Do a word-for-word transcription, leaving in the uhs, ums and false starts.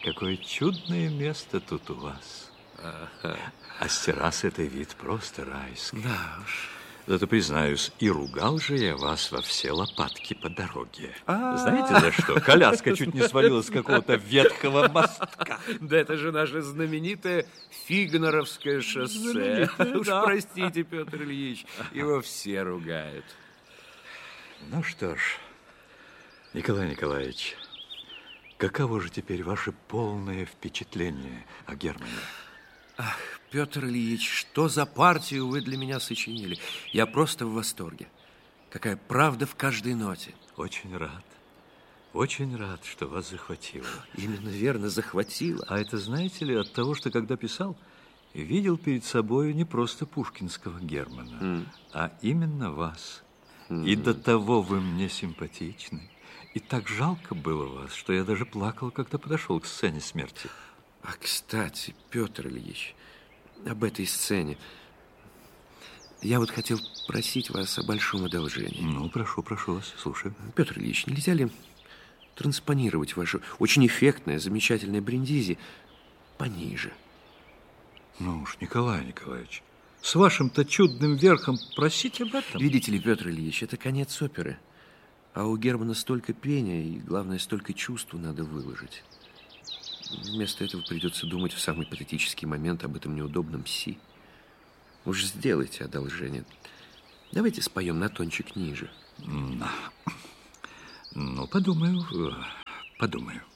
какое чудное место тут у вас. А с террасы это вид просто райский. Да уж. Зато, признаюсь, и ругал же я вас во все лопатки по дороге. А-а-а. Знаете за что? Коляска чуть не свалилась с какого-то ветхого мостка. Да это же наше знаменитое Фигнеровское шоссе. Уж простите, Петр Ильич, его все ругают. Ну что ж, Николай Николаевич, каково же теперь ваше полное впечатление о Германе? Ах, Петр Ильич, что за партию вы для меня сочинили? Я просто в восторге. Какая правда в каждой ноте. Очень рад. Очень рад, что вас захватило. Именно верно, захватило. А это, знаете ли, от того, что когда писал, видел перед собой не просто пушкинского Германа, mm. а именно вас. Mm. И до того вы мне симпатичны. И так жалко было вас, что я даже плакал, когда подошел к сцене смерти. А, кстати, Петр Ильич, об этой сцене. Я вот хотел просить вас о большом одолжении. Ну, прошу, прошу вас, слушаю. Петр Ильич, нельзя ли транспонировать ваше очень эффектное, замечательное Бриндизи пониже? Ну уж, Николай Николаевич, с вашим-то чудным верхом просить об этом? Видите ли, Петр Ильич, это конец оперы. А у Германа столько пения и, главное, столько чувств надо выложить. Вместо этого придется думать в самый патетический момент об этом неудобном си. Уж сделайте одолжение. Давайте споем на тончик ниже. Ну, подумаю, подумаю.